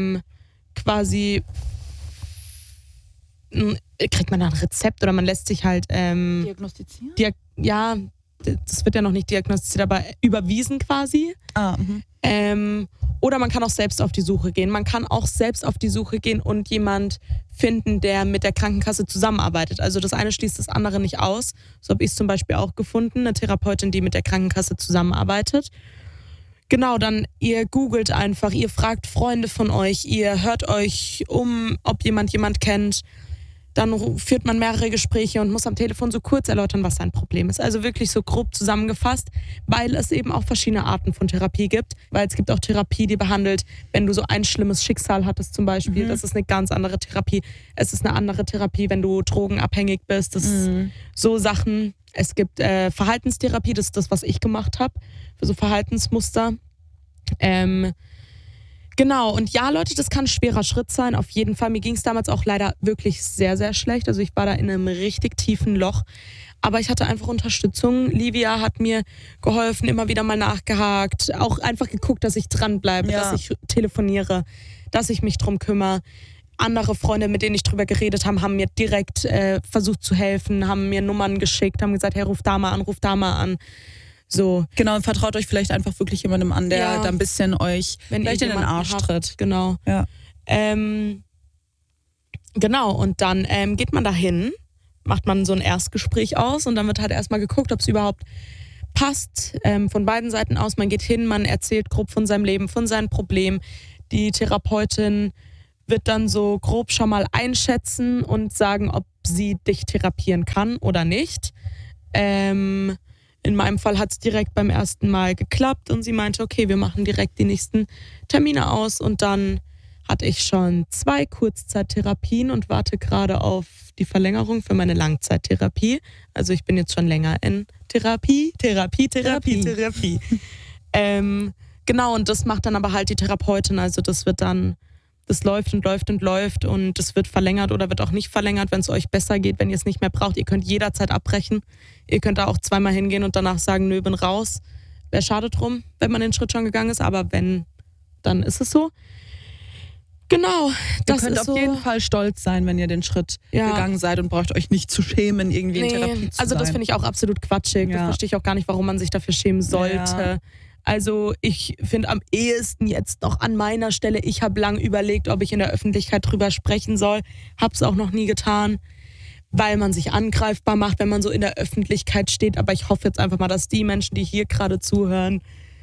quasi, kriegt man da ein Rezept oder man lässt sich halt Diagnostizieren? Das wird ja noch nicht diagnostiziert, aber überwiesen quasi. Oder man kann auch selbst auf die Suche gehen. Man kann auch selbst auf die Suche gehen und jemand finden, der mit der Krankenkasse zusammenarbeitet. Also das eine schließt das andere nicht aus. So habe ich es zum Beispiel auch gefunden, eine Therapeutin, die mit der Krankenkasse zusammenarbeitet. Genau, dann ihr googelt einfach, ihr fragt Freunde von euch, ihr hört euch um, ob jemand kennt. Dann führt man mehrere Gespräche und muss am Telefon so kurz erläutern, was sein Problem ist. Also wirklich so grob zusammengefasst, weil es eben auch verschiedene Arten von Therapie gibt. Weil es gibt auch Therapie, die behandelt, wenn du so ein schlimmes Schicksal hattest zum Beispiel. Das ist eine ganz andere Therapie. Es ist eine andere Therapie, wenn du drogenabhängig bist. Das ist so Sachen. Es gibt Verhaltenstherapie, das ist das, was ich gemacht habe, für so Verhaltensmuster. Genau, und ja, Leute, das kann ein schwerer Schritt sein, auf jeden Fall. Mir ging es damals auch leider wirklich sehr, sehr schlecht. Also ich war da in einem richtig tiefen Loch. Aber ich hatte einfach Unterstützung. Livia hat mir geholfen, immer wieder mal nachgehakt. Auch einfach geguckt, dass ich dranbleibe, dass ich telefoniere, dass ich mich drum kümmere. Andere Freunde, mit denen ich drüber geredet habe, haben mir direkt versucht zu helfen, haben mir Nummern geschickt, haben gesagt, hey, ruf da mal an. So. Genau, und vertraut euch vielleicht einfach wirklich jemandem an, der da ein bisschen euch vielleicht in den Arsch tritt. Genau. Ja. Genau, und dann geht man dahin, macht man so ein Erstgespräch aus und dann wird halt erstmal geguckt, ob es überhaupt passt, von beiden Seiten aus. Man geht hin, man erzählt grob von seinem Leben, von seinen Problemen. Die Therapeutin wird dann so grob schon mal einschätzen und sagen, ob sie dich therapieren kann oder nicht. In meinem Fall hat es direkt beim ersten Mal geklappt und sie meinte, okay, wir machen direkt die nächsten Termine aus und dann hatte ich schon 2 Kurzzeittherapien und warte gerade auf die Verlängerung für meine Langzeittherapie. Also ich bin jetzt schon länger in Therapie. Genau, und das macht dann aber halt die Therapeutin, also das läuft und das wird verlängert oder wird auch nicht verlängert, wenn es euch besser geht, wenn ihr es nicht mehr braucht. Ihr könnt jederzeit abbrechen. Ihr könnt da auch 2-mal hingehen und danach sagen, nö, bin raus. Wäre schade drum, wenn man den Schritt schon gegangen ist, aber wenn, dann ist es so. Genau, das ihr könnt ist auf so. jeden Fall stolz sein, wenn ihr den Schritt gegangen seid und braucht euch nicht zu schämen, irgendwie in Therapie zu sein. Also das finde ich auch absolut quatschig. Das verstehe ich auch gar nicht, warum man sich dafür schämen sollte. Ja. Also ich finde am ehesten jetzt noch an meiner Stelle, ich habe lang überlegt, ob ich in der Öffentlichkeit drüber sprechen soll. Hab's auch noch nie getan, weil man sich angreifbar macht, wenn man so in der Öffentlichkeit steht. Aber ich hoffe jetzt einfach mal, dass die Menschen, die hier gerade zuhören,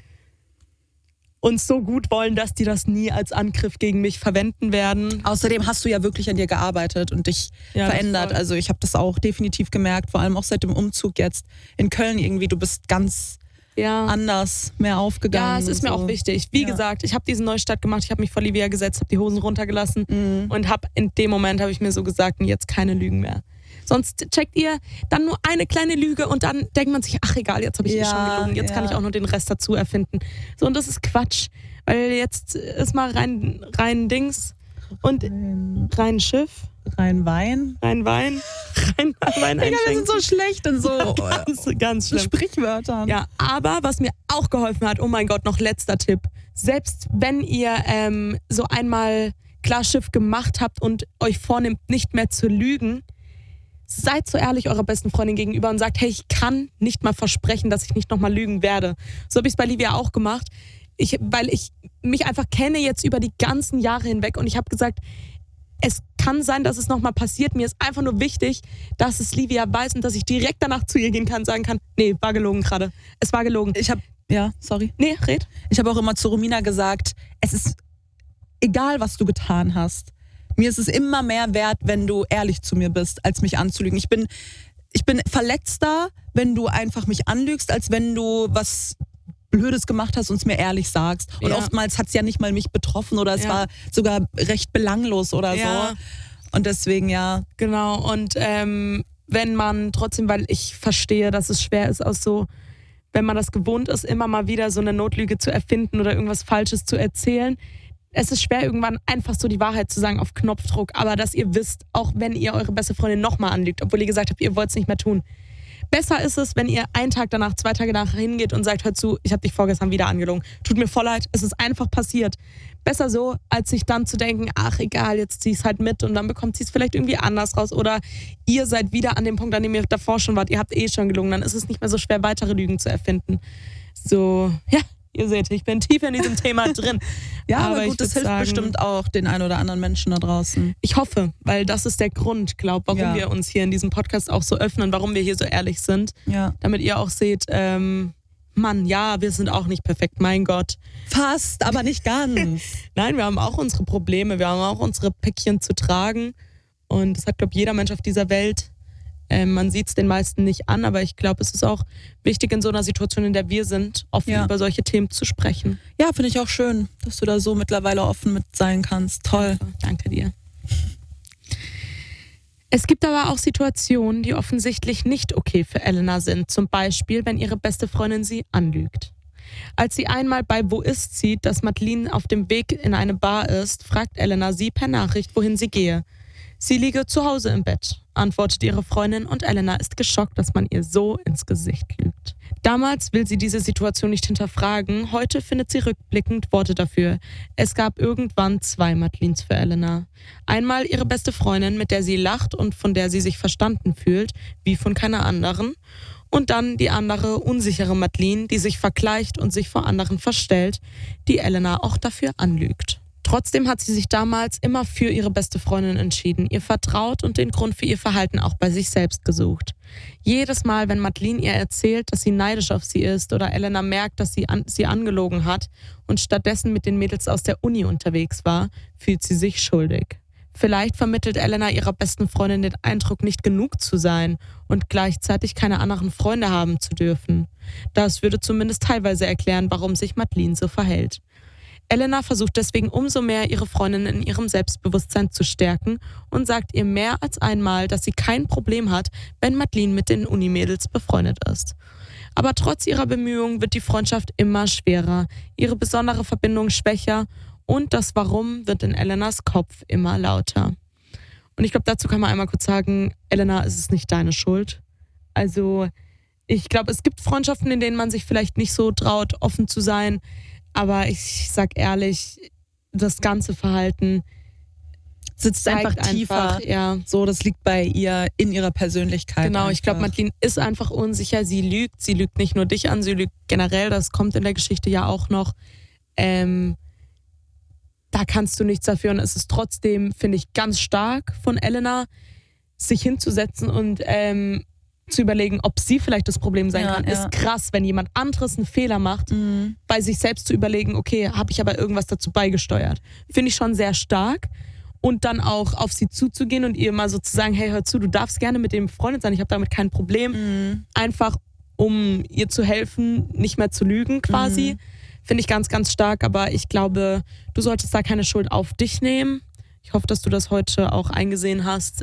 uns so gut wollen, dass die das nie als Angriff gegen mich verwenden werden. Außerdem hast du ja wirklich an dir gearbeitet und dich verändert. Also ich habe das auch definitiv gemerkt, vor allem auch seit dem Umzug jetzt in Köln irgendwie. Du bist ganz anders, mehr aufgegangen. Ja, es ist mir auch wichtig. Wie gesagt, ich habe diesen Neustart gemacht, ich habe mich vor Livia gesetzt, habe die Hosen runtergelassen und in dem Moment habe ich mir so gesagt, jetzt keine Lügen mehr. Sonst checkt ihr dann nur eine kleine Lüge und dann denkt man sich, ach egal, jetzt habe ich schon gelogen, jetzt kann ich auch nur den Rest dazu erfinden. So, und das ist Quatsch, weil jetzt ist mal rein Dings und rein Schiff. Rein Wein. Rein Wein einschenken. Wir sind so schlecht in so ganz schlimm. Sprichwörtern. Ja, aber was mir auch geholfen hat, oh mein Gott, noch letzter Tipp. Selbst wenn ihr so einmal Klarschiff gemacht habt und euch vornimmt, nicht mehr zu lügen, seid so ehrlich eurer besten Freundin gegenüber und sagt, hey, ich kann nicht mal versprechen, dass ich nicht nochmal lügen werde. So habe ich es bei Livia auch gemacht, weil ich mich einfach kenne jetzt über die ganzen Jahre hinweg und ich habe gesagt, es kann sein, dass es nochmal passiert. Mir ist einfach nur wichtig, dass es Livia weiß und dass ich direkt danach zu ihr gehen kann und sagen kann, nee, war gelogen gerade. Es war gelogen. Nee, red. Ich habe auch immer zu Romina gesagt, es ist egal, was du getan hast. Mir ist es immer mehr wert, wenn du ehrlich zu mir bist, als mich anzulügen. Ich bin verletzter, wenn du einfach mich anlügst, als wenn du was Blödes gemacht hast und es mir ehrlich sagst. Und oftmals hat es ja nicht mal mich betroffen oder es war sogar recht belanglos oder so. Und deswegen, Genau, und wenn man trotzdem, weil ich verstehe, dass es schwer ist, wenn man das gewohnt ist, immer mal wieder so eine Notlüge zu erfinden oder irgendwas Falsches zu erzählen. Es ist schwer, irgendwann einfach so die Wahrheit zu sagen auf Knopfdruck, aber dass ihr wisst, auch wenn ihr eure beste Freundin nochmal anlügt, obwohl ihr gesagt habt, ihr wollt es nicht mehr tun. Besser ist es, wenn ihr einen Tag danach, 2 Tage danach hingeht und sagt, hör zu, ich habe dich vorgestern wieder angelogen. Tut mir voll leid, es ist einfach passiert. Besser so, als sich dann zu denken, ach egal, jetzt zieh es halt mit und dann bekommt sie es vielleicht irgendwie anders raus. Oder ihr seid wieder an dem Punkt, an dem ihr davor schon wart, ihr habt schon gelogen, dann ist es nicht mehr so schwer, weitere Lügen zu erfinden. So, ihr seht, ich bin tief in diesem Thema drin. Aber gut, das hilft bestimmt auch den einen oder anderen Menschen da draußen. Ich hoffe, weil das ist der Grund, warum wir uns hier in diesem Podcast auch so öffnen, warum wir hier so ehrlich sind. Ja. Damit ihr auch seht, Mann, wir sind auch nicht perfekt, mein Gott. Fast, aber nicht ganz. Nein, wir haben auch unsere Probleme, wir haben auch unsere Päckchen zu tragen. Und das hat, glaube ich, jeder Mensch auf dieser Welt. Man sieht es den meisten nicht an, aber ich glaube, es ist auch wichtig in so einer Situation, in der wir sind, offen über solche Themen zu sprechen. Ja, finde ich auch schön, dass du da so mittlerweile offen mit sein kannst. Toll. Danke dir. Es gibt aber auch Situationen, die offensichtlich nicht okay für Elena sind. Zum Beispiel, wenn ihre beste Freundin sie anlügt. Als sie einmal bei Wo ist sieht, dass Madeleine auf dem Weg in eine Bar ist, fragt Elena sie per Nachricht, wohin sie gehe. Sie liege zu Hause im Bett, antwortet ihre Freundin und Elena ist geschockt, dass man ihr so ins Gesicht lügt. Damals will sie diese Situation nicht hinterfragen, heute findet sie rückblickend Worte dafür. Es gab irgendwann 2 Madeleines für Elena. Einmal ihre beste Freundin, mit der sie lacht und von der sie sich verstanden fühlt, wie von keiner anderen. Und dann die andere, unsichere Madeleine, die sich vergleicht und sich vor anderen verstellt, die Elena auch dafür anlügt. Trotzdem hat sie sich damals immer für ihre beste Freundin entschieden, ihr vertraut und den Grund für ihr Verhalten auch bei sich selbst gesucht. Jedes Mal, wenn Madeleine ihr erzählt, dass sie neidisch auf sie ist oder Elena merkt, dass sie angelogen hat und stattdessen mit den Mädels aus der Uni unterwegs war, fühlt sie sich schuldig. Vielleicht vermittelt Elena ihrer besten Freundin den Eindruck, nicht genug zu sein und gleichzeitig keine anderen Freunde haben zu dürfen. Das würde zumindest teilweise erklären, warum sich Madeleine so verhält. Elena versucht deswegen umso mehr, ihre Freundin in ihrem Selbstbewusstsein zu stärken und sagt ihr mehr als einmal, dass sie kein Problem hat, wenn Madeleine mit den Unimädels befreundet ist. Aber trotz ihrer Bemühungen wird die Freundschaft immer schwerer, ihre besondere Verbindung schwächer und das Warum wird in Elenas Kopf immer lauter. Und ich glaube, dazu kann man einmal kurz sagen, Elena, es ist nicht deine Schuld. Also ich glaube, es gibt Freundschaften, in denen man sich vielleicht nicht so traut, offen zu sein. Aber ich sag ehrlich, das ganze Verhalten sitzt einfach tiefer. Ja. So, das liegt bei ihr in ihrer Persönlichkeit. Genau, ich glaube, Madeleine ist einfach unsicher. Sie lügt nicht nur dich an, sie lügt generell. Das kommt in der Geschichte ja auch noch. Da kannst du nichts dafür. Und es ist trotzdem, finde ich, ganz stark von Elena, sich hinzusetzen und zu überlegen, ob sie vielleicht das Problem sein kann. Ist krass, wenn jemand anderes einen Fehler macht, bei sich selbst zu überlegen, okay, habe ich aber irgendwas dazu beigesteuert. Finde ich schon sehr stark. Und dann auch auf sie zuzugehen und ihr mal so zu sagen, hey, hör zu, du darfst gerne mit dem befreundet sein, ich habe damit kein Problem. Einfach, um ihr zu helfen, nicht mehr zu lügen quasi. Finde ich ganz, ganz stark. Aber ich glaube, du solltest da keine Schuld auf dich nehmen. Ich hoffe, dass du das heute auch eingesehen hast,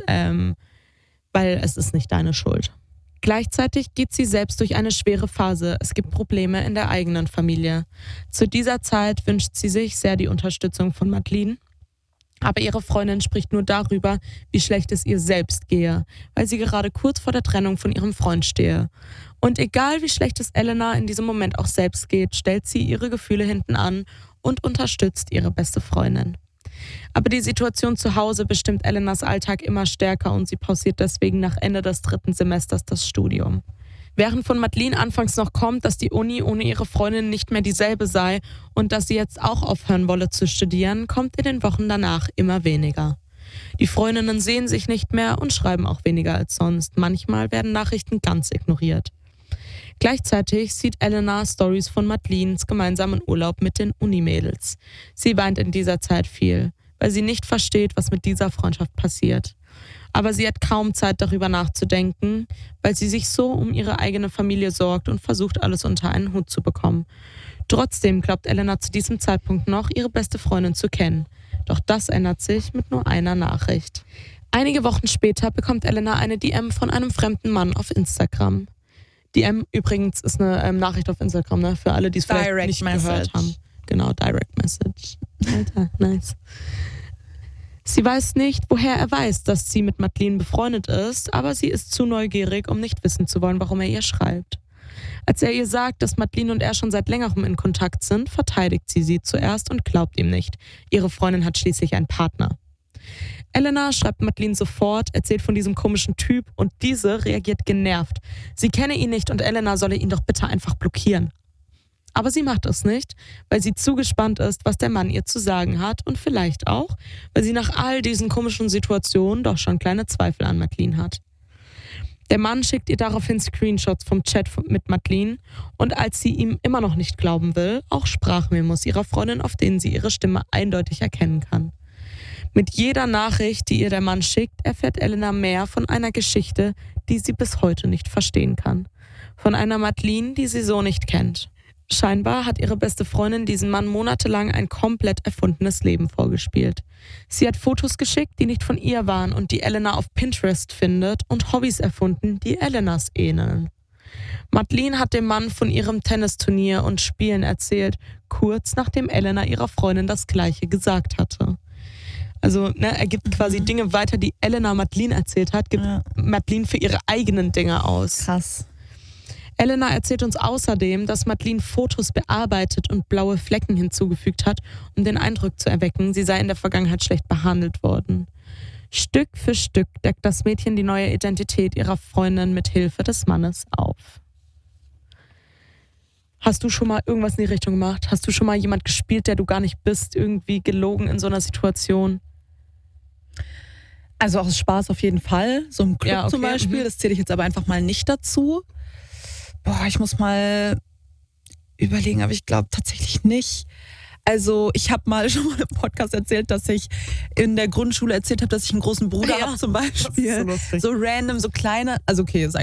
weil es ist nicht deine Schuld. Gleichzeitig geht sie selbst durch eine schwere Phase. Es gibt Probleme in der eigenen Familie. Zu dieser Zeit wünscht sie sich sehr die Unterstützung von Madeleine. Aber ihre Freundin spricht nur darüber, wie schlecht es ihr selbst gehe, weil sie gerade kurz vor der Trennung von ihrem Freund stehe. Und egal wie schlecht es Elena in diesem Moment auch selbst geht, stellt sie ihre Gefühle hinten an und unterstützt ihre beste Freundin. Aber die Situation zu Hause bestimmt Elenas Alltag immer stärker und sie pausiert deswegen nach Ende des 3. Semesters das Studium. Während von Madeleine anfangs noch kommt, dass die Uni ohne ihre Freundin nicht mehr dieselbe sei und dass sie jetzt auch aufhören wolle zu studieren, kommt in den Wochen danach immer weniger. Die Freundinnen sehen sich nicht mehr und schreiben auch weniger als sonst. Manchmal werden Nachrichten ganz ignoriert. Gleichzeitig sieht Elena Stories von Madeleines gemeinsamen Urlaub mit den Unimädels. Sie weint in dieser Zeit viel, weil sie nicht versteht, was mit dieser Freundschaft passiert. Aber sie hat kaum Zeit, darüber nachzudenken, weil sie sich so um ihre eigene Familie sorgt und versucht, alles unter einen Hut zu bekommen. Trotzdem glaubt Elena zu diesem Zeitpunkt noch, ihre beste Freundin zu kennen. Doch das ändert sich mit nur einer Nachricht. Einige Wochen später bekommt Elena eine DM von einem fremden Mann auf Instagram. DM übrigens ist eine Nachricht auf Instagram, ne? Für alle, die es vielleicht Direct nicht Message. gehört haben. Genau, Direct Message. Alter, nice. Sie weiß nicht, woher er weiß, dass sie mit Madeleine befreundet ist, aber sie ist zu neugierig, um nicht wissen zu wollen, warum er ihr schreibt. Als er ihr sagt, dass Madeleine und er schon seit längerem in Kontakt sind, verteidigt sie zuerst und glaubt ihm nicht. Ihre Freundin hat schließlich einen Partner. Elena schreibt Madeleine sofort, erzählt von diesem komischen Typ und diese reagiert genervt. Sie kenne ihn nicht und Elena solle ihn doch bitte einfach blockieren. Aber sie macht es nicht, weil sie zu gespannt ist, was der Mann ihr zu sagen hat und vielleicht auch, weil sie nach all diesen komischen Situationen doch schon kleine Zweifel an Madeleine hat. Der Mann schickt ihr daraufhin Screenshots vom Chat mit Madeleine und als sie ihm immer noch nicht glauben will, auch Sprachmemos ihrer Freundin, auf denen sie ihre Stimme eindeutig erkennen kann. Mit jeder Nachricht, die ihr der Mann schickt, erfährt Elena mehr von einer Geschichte, die sie bis heute nicht verstehen kann. Von einer Madeleine, die sie so nicht kennt. Scheinbar hat ihre beste Freundin diesem Mann monatelang ein komplett erfundenes Leben vorgespielt. Sie hat Fotos geschickt, die nicht von ihr waren und die Elena auf Pinterest findet und Hobbys erfunden, die Elenas ähneln. Madeleine hat dem Mann von ihrem Tennisturnier und Spielen erzählt, kurz nachdem Elena ihrer Freundin das Gleiche gesagt hatte. Also er gibt quasi Dinge weiter, die Elena Madeleine erzählt hat, gibt Madeleine für ihre eigenen Dinge aus. Krass. Elena erzählt uns außerdem, dass Madeleine Fotos bearbeitet und blaue Flecken hinzugefügt hat, um den Eindruck zu erwecken, sie sei in der Vergangenheit schlecht behandelt worden. Stück für Stück deckt das Mädchen die neue Identität ihrer Freundin mit Hilfe des Mannes auf. Hast du schon mal irgendwas in die Richtung gemacht? Hast du schon mal jemand gespielt, der du gar nicht bist, irgendwie gelogen in so einer Situation? Also aus Spaß auf jeden Fall. So im Club zum Beispiel, das zähle ich jetzt aber einfach mal nicht dazu. Boah, ich muss mal überlegen, aber ich glaube tatsächlich nicht. Also ich habe mal schon mal im Podcast erzählt, dass ich in der Grundschule erzählt habe, dass ich einen großen Bruder habe zum Beispiel. Das ist so lustig. So random, so kleine, also okay, ist